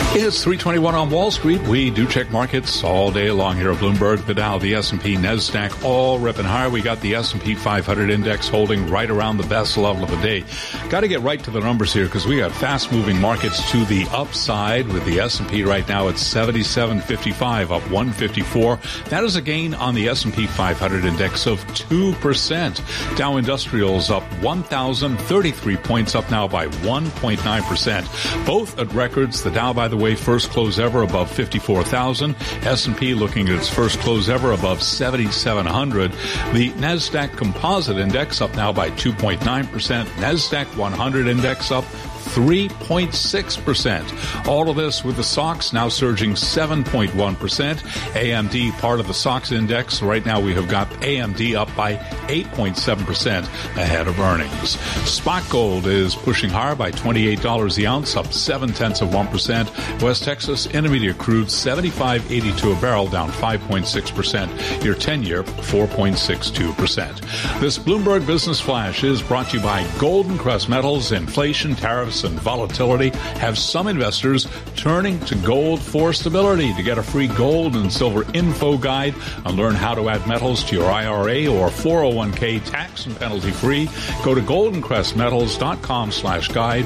It's 3:21 on Wall Street. We do check markets all day long here at Bloomberg. The Dow, the S&P, NASDAQ, all ripping higher. We got the S&P 500 index holding right around the best level of the day. Got to get right to the numbers here because we got fast-moving markets to the upside with the S&P right now at 77.55, up 154. That is a gain on the S&P 500 index of 2%. Dow Industrials up 1,033 points, up now by 1.9%. Both at records. The Dow, by the way, first close ever above 54,000. S&P looking at its first close ever above 7,700. The NASDAQ Composite Index up now by 2.9%. NASDAQ 100 Index up 3.6%. All of this with the SOX now surging 7.1%. AMD, part of the SOX index. Right now we have got AMD up by 8.7% ahead of earnings. Spot gold is pushing higher by $28 the ounce, up 0.7%. West Texas Intermediate crude 75.82 a barrel, down 5.6%. Your 10-year 4.62%. This Bloomberg Business Flash is brought to you by Golden Crest Metals. Inflation, tariffs, and volatility have some investors turning to gold for stability. To get a free gold and silver info guide and learn how to add metals to your IRA or 401k tax and penalty free, go to goldencrestmetals.com/guide.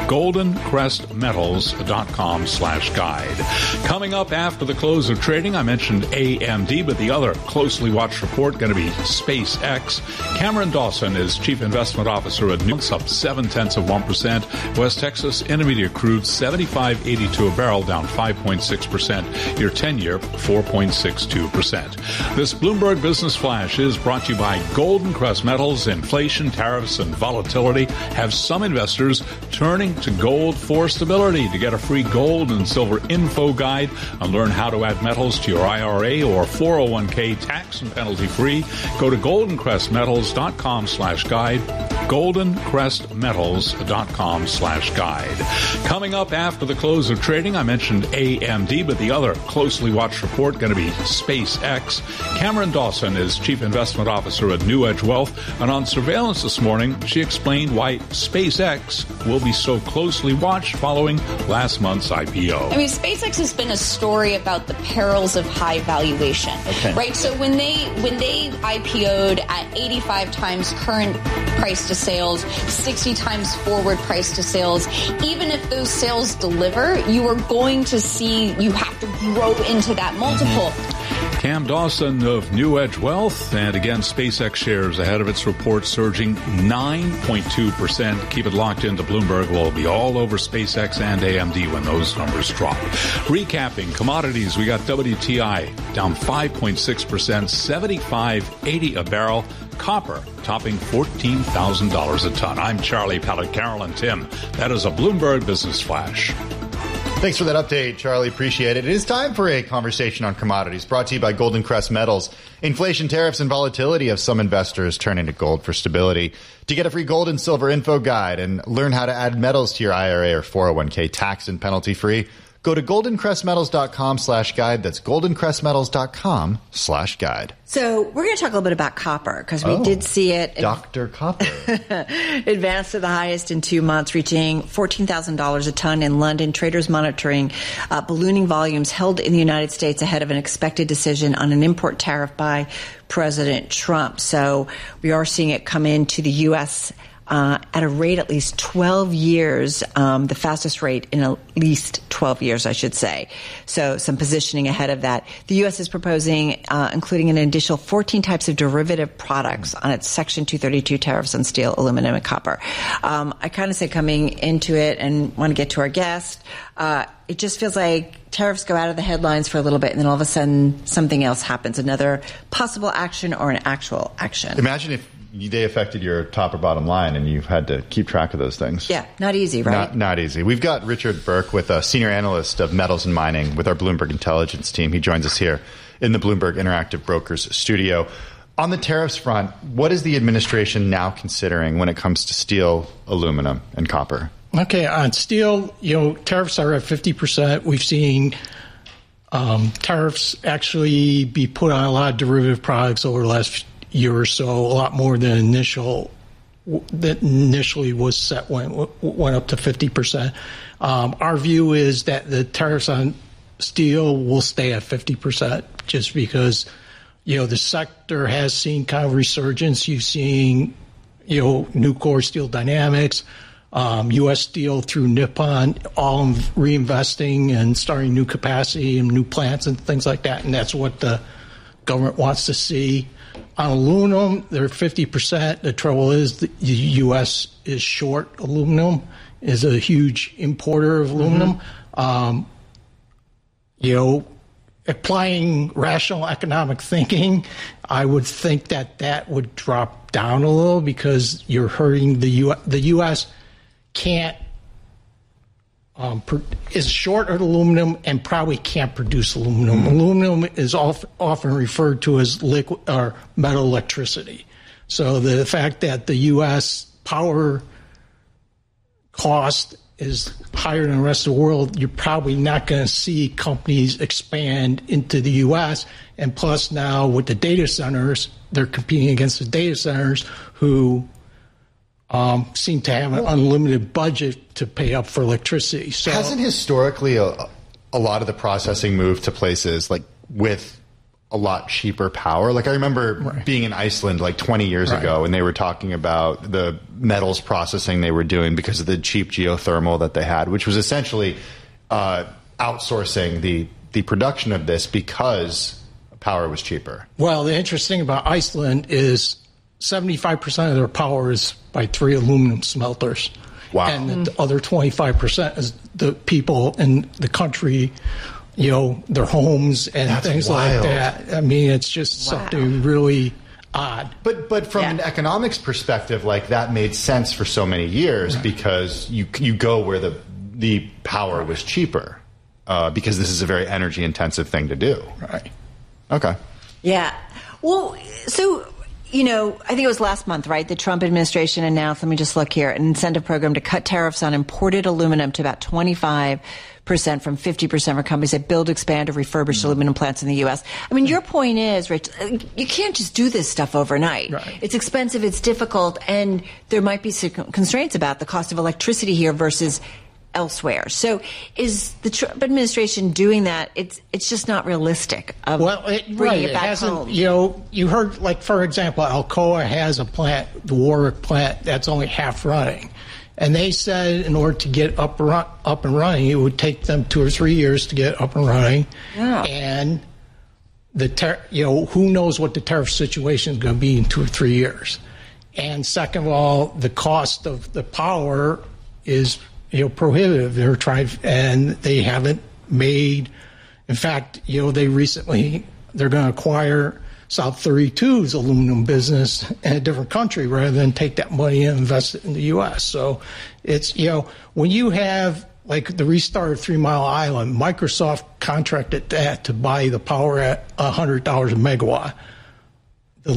goldencrestmetals.com/guide. Coming up after the close of trading, I mentioned AMD, but the other closely watched report going to be SpaceX. Cameron Dawson is Chief Investment Officer at Nuance, up 0.7%. West Texas Intermediate crude 75.82 a barrel, down 5.6%. Your 10-year 4.62%. This Bloomberg Business Flash is brought to you by Golden Crest Metals. Inflation, tariffs, and volatility have some investors turning to gold for stability. To get a free gold and silver info guide and learn how to add metals to your IRA or 401k tax and penalty free, go to goldencrestmetals.com/guide. goldencrestmetals.com/guide. Coming up after the close of trading, I mentioned AMD, but the other closely watched report going to be SpaceX. Cameron Dawson is Chief Investment Officer at New Edge Wealth, and on surveillance this morning, she explained why SpaceX will be so closely watched following last month's IPO. I mean, SpaceX has been a story about the perils of high valuation, right? So when they IPO'd at 85 times current price to sales, 60 times forward price to sales, even if those sales deliver, you are going to see you have to grow into that multiple. Cam Dawson of New Edge Wealth. And again, SpaceX shares ahead of its report surging 9.2%. Keep it locked into Bloomberg. We'll be all over SpaceX and AMD when those numbers drop. Recapping commodities, we got WTI down 5.6%, 75.80 a barrel. Copper topping $14,000 a ton. I'm Charlie Pellet, Carol and Tim. That is a Bloomberg Business Flash. Thanks for that update, Charlie. Appreciate it. It is time for a conversation on commodities brought to you by Golden Crest Metals. Inflation, tariffs, and volatility have some investors turning to gold for stability. To get a free gold and silver info guide and learn how to add metals to your IRA or 401k tax and penalty free, go to goldencrestmetals.com/guide. That's goldencrestmetals.com/guide. So we're going to talk a little bit about copper because we did see it. Dr. Copper. Advanced to the highest in 2 months, reaching $14,000 a ton in London. Traders monitoring ballooning volumes held in the United States ahead of an expected decision on an import tariff by President Trump. So we are seeing it come into the U.S. At a rate at least 12 years, the fastest rate in at least 12 years, I should say. So some positioning ahead of that. The U.S. is proposing including an additional 14 types of derivative products on its Section 232 tariffs on steel, aluminum, and copper. I kind of say coming into it and want to get to our guest, it just feels like tariffs go out of the headlines for a little bit, and then all of a sudden something else happens, another possible action or an actual action. Imagine if they affected your top or bottom line and you've had to keep track of those things. Yeah, not easy, right? Not easy. We've got Richard Burke with a senior analyst of metals and mining with our Bloomberg Intelligence team. He joins us here in the Bloomberg Interactive Brokers studio. On the tariffs front, what is the administration now considering when it comes to steel, aluminum, and copper? Okay, on steel, tariffs are at 50%. We've seen tariffs actually be put on a lot of derivative products over the last year or so, a lot more than initial that initially was set went up to 50%. Our view is that the tariffs on steel will stay at 50%, just because the sector has seen kind of resurgence. You've seen Nucor, Steel Dynamics, U.S. Steel through Nippon, all reinvesting and starting new capacity and new plants and things like that, and that's what the government wants to see. On aluminum, they're 50%. The trouble is the U.S. is short aluminum, is a huge importer of aluminum. Applying rational economic thinking, I would think that would drop down a little, because you're hurting the U.S. can't is short of aluminum and probably can't produce aluminum. Aluminum is often referred to as liquid or metal electricity. So the fact that the U.S. power cost is higher than the rest of the world, you're probably not going to see companies expand into the U.S. And plus now with the data centers, they're competing against the data centers who seem to have an unlimited budget to pay up for electricity. So hasn't historically a lot of the processing moved to places like with a lot cheaper power? Like I remember being in Iceland like 20 years ago, and they were talking about the metals processing they were doing because of the cheap geothermal that they had, which was essentially outsourcing the production of this because power was cheaper. Well, the interesting about Iceland is 75% of their power is by 3 aluminum smelters. Wow. And the other 25% is the people in the country, their homes and That's things wild. like that. I mean, it's just something really odd. But from an economics perspective, like that made sense for so many years because you go where the power was cheaper because this is a very energy intensive thing to do. Right. Okay. Yeah. Well, so I think it was last month, right? The Trump administration announced, let me just look here, an incentive program to cut tariffs on imported aluminum to about 25% from 50% for companies that build, expand, or refurbish aluminum plants in the U.S. I mean, your point is, Rich, you can't just do this stuff overnight. Right. It's expensive, it's difficult, and there might be some constraints about the cost of electricity here versus elsewhere. So is the Trump administration doing that? It's just not realistic of bringing it back home. You heard, like, for example, Alcoa has a plant, the Warwick plant, that's only half running. And they said in order to get up and running, it would take them 2 or 3 years to get up and running. Yeah. And who knows what the tariff situation is going to be in 2 or 3 years. And second of all, the cost of the power is prohibitive. And they haven't made. In fact, they're going to acquire South 32's aluminum business in a different country rather than take that money and invest it in the U.S. So it's when you have like the restart of 3 Mile Island, Microsoft contracted that to buy the power at $100 a megawatt. The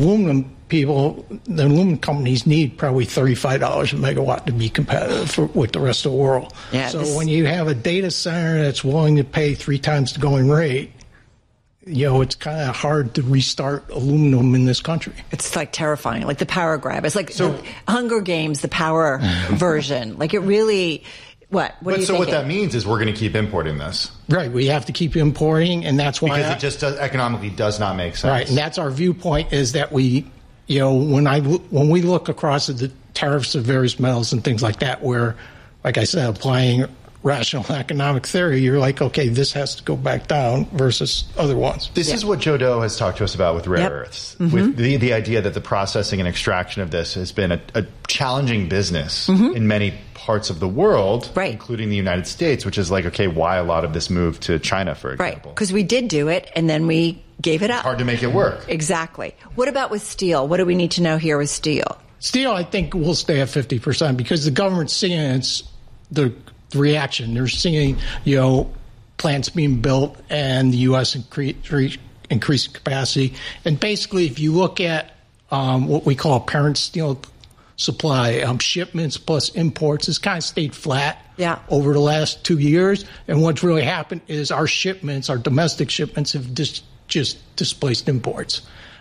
aluminum companies need probably $35 a megawatt to be competitive with the rest of the world. Yeah, so when you have a data center that's willing to pay 3 times the going rate, it's kind of hard to restart aluminum in this country. It's like terrifying, like the power grab. It's like Hunger Games, the power version. Like it really. What are you thinking? What that means is we're going to keep importing this. Right. We have to keep importing, and that's why because it just economically does not make sense. Right, and that's our viewpoint is that we, when we look across at the tariffs of various metals and things like that, where, like I said, applying rational economic theory, you're like, okay, this has to go back down versus other ones. This is what Joe Doe has talked to us about with rare earths, with the idea that the processing and extraction of this has been a challenging business in many parts of the world, including the United States, which is like, okay, why a lot of this moved to China, for example? Right, because we did do it, and then we gave it up. It's hard to make it work. Exactly. What about with steel? What do we need to know here with steel? Steel, I think, will stay at 50% because the government's seeing the reaction. They're seeing, plants being built and the U.S. increasing capacity. And basically, if you look at what we call parent steel supply, shipments plus imports has kind of stayed flat over the last 2 years. And what's really happened is our domestic shipments have just displaced imports.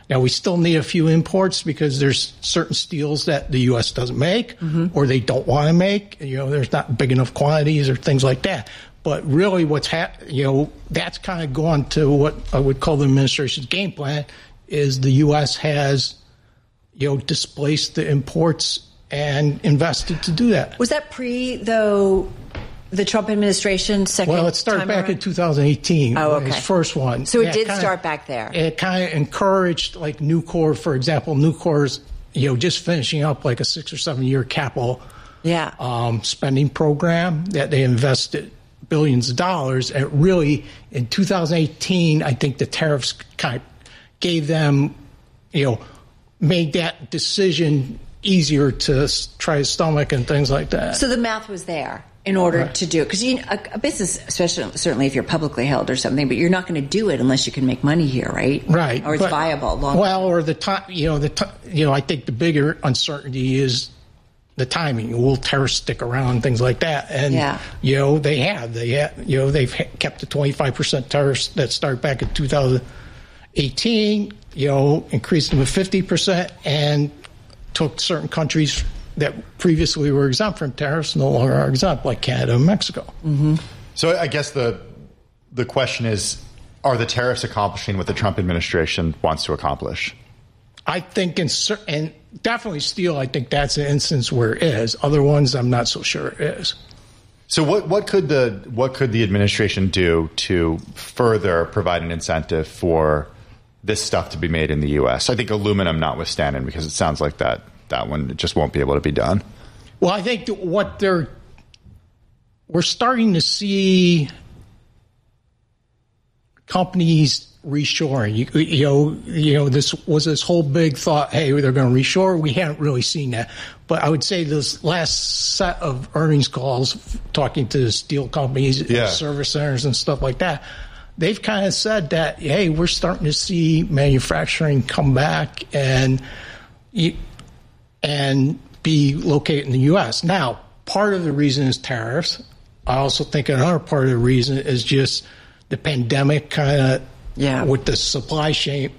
Now, we still need a few imports because there's certain steels that the U.S. doesn't make or they don't want to make. There's not big enough quantities or things like that. But really that's kind of gone to what I would call the administration's game plan is the U.S. has, displaced the imports and invested to do that. Was that though, the Trump administration second? Well, it started back in 2018. Oh, okay. His first one. So it did start back there. It kind of encouraged, like Nucor, for example. Nucor's, just finishing up like a 6 or 7 year capital spending program that they invested billions of dollars. And really, in 2018, I think the tariffs kind of gave them, made that decision easier to try to stomach and things like that. So the math was there in order to do it. Because a business, especially certainly if you're publicly held or something, but you're not going to do it unless you can make money here, right? Right. Or it's viable. Or the time, I think the bigger uncertainty is the timing. Will tariffs stick around and things like that? And, they've kept the 25% tariffs that start back in 2018, increased them to 50% and took certain countries that previously were exempt from tariffs no longer are exempt, like Canada and Mexico. Mm-hmm. So I guess the question is, are the tariffs accomplishing what the Trump administration wants to accomplish? I think and definitely steel, I think that's an instance where it is. Other ones, I'm not so sure it is. So what could the administration do to further provide an incentive for this stuff to be made in the U.S.? I think aluminum notwithstanding, because it sounds like that one just won't be able to be done. Well, I think we're starting to see companies reshoring. This was this whole big thought, hey, they're going to reshore. We haven't really seen that. But I would say this last set of earnings calls, talking to steel companies, service centers and stuff like that, they've kind of said that, hey, we're starting to see manufacturing come back and be located in the U.S. Now, part of the reason is tariffs. I also think another part of the reason is just the pandemic kind of with the supply chain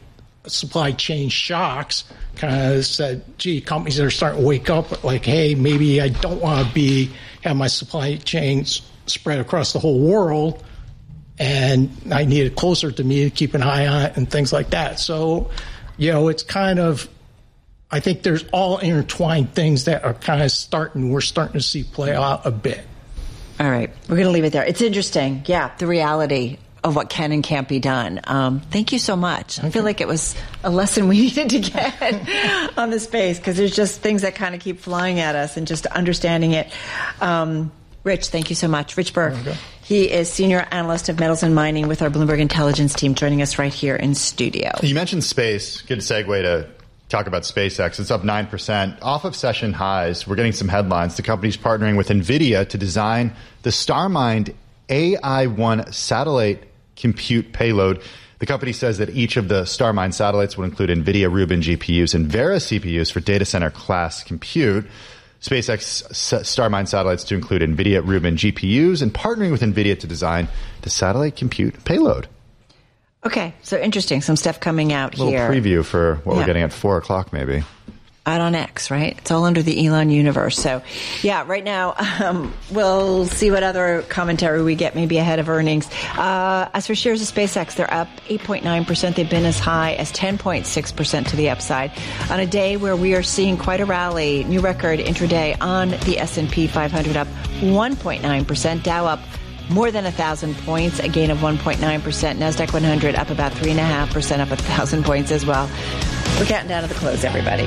shocks kind of said, gee, companies are starting to wake up like, hey, maybe I don't want to have my supply chains spread across the whole world, and I need it closer to me to keep an eye on it and things like that. So, it's kind of, I think there's all intertwined things that are kind of we're starting to see play out a bit. All right. We're going to leave it there. It's interesting. Yeah. The reality of what can and can't be done. Thank you so much. I feel like it was a lesson we needed to get on the space, because there's just things that kind of keep flying at us and just understanding it. Rich, thank you so much. Rich Burke. He is Senior Analyst of Metals and Mining with our Bloomberg Intelligence team, joining us right here in studio. You mentioned space. Good segue to talk about SpaceX. It's up 9% off of session highs. We're getting some headlines. The company's partnering with NVIDIA to design the StarMind AI-1 satellite compute payload. The company says that each of the StarMind satellites will include NVIDIA Rubin GPUs and Vera CPUs for data center class compute. SpaceX StarMind satellites to include NVIDIA Rubin GPUs and partnering with NVIDIA to design the satellite compute payload. Okay, so interesting. Some stuff coming out here. A little preview for what we're getting at 4 o'clock maybe. Out on X, right? It's all under the Elon universe. So, right now, we'll see what other commentary we get maybe ahead of earnings. As for shares of SpaceX, they're up 8.9%. They've been as high as 10.6% to the upside on a day where we are seeing quite a rally. New record intraday on the S&P 500 up 1.9%. Dow up more than 1,000 points, a gain of 1.9%. NASDAQ 100 up about 3.5%, up 1,000 points as well. We're counting down to the close, everybody.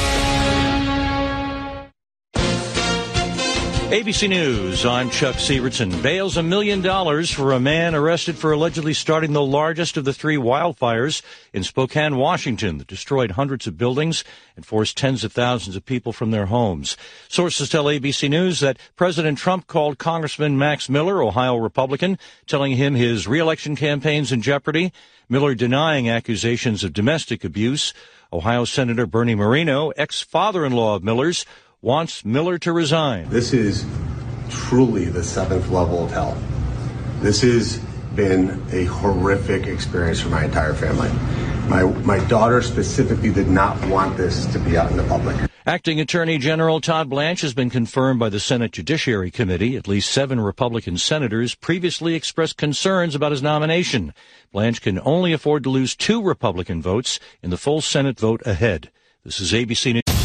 ABC News, I'm Chuck Sievertson. Bails $1 million for a man arrested for allegedly starting the largest of the 3 wildfires in Spokane, Washington, that destroyed hundreds of buildings and forced tens of thousands of people from their homes. Sources tell ABC News that President Trump called Congressman Max Miller, Ohio Republican, telling him his re-election campaign's in jeopardy. Miller denying accusations of domestic abuse. Ohio Senator Bernie Moreno, ex-father-in-law of Miller's, wants Miller to resign. This is truly the 7th level of hell. This has been a horrific experience for my entire family. My daughter specifically did not want this to be out in the public. Acting Attorney General Todd Blanche has been confirmed by the Senate Judiciary Committee. At least 7 Republican senators previously expressed concerns about his nomination. Blanche can only afford to lose 2 Republican votes in the full Senate vote ahead. This is ABC News.